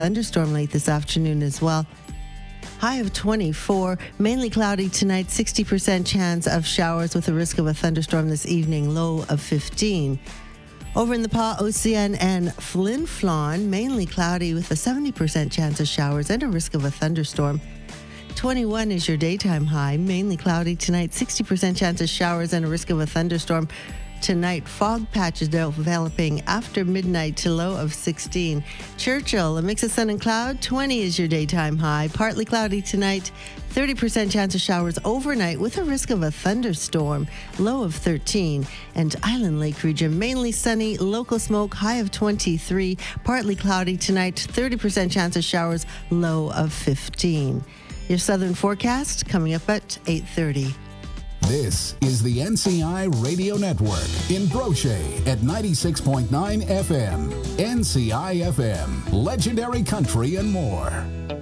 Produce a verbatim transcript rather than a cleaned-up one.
thunderstorm late this afternoon as well. High of twenty-four, mainly cloudy tonight, sixty percent chance of showers with a risk of a thunderstorm this evening, low of fifteen. Over in the Pas-Océan and Flin Flon, mainly cloudy with a seventy percent chance of showers and a risk of a thunderstorm. twenty-one is your daytime high, mainly cloudy tonight, sixty percent chance of showers and a risk of a thunderstorm. Tonight, fog patches developing after midnight to low of sixteen. Churchill, a mix of sun and cloud, twenty is your daytime high. Partly cloudy tonight, thirty percent chance of showers overnight with a risk of a thunderstorm, low of thirteen. And Island Lake region, mainly sunny, local smoke, high of twenty-three. Partly cloudy tonight, thirty percent chance of showers, low of fifteen. Your southern forecast coming up at eight thirty. This is the N C I Radio Network in Brochet at ninety-six point nine F M. N C I F M, legendary country and more.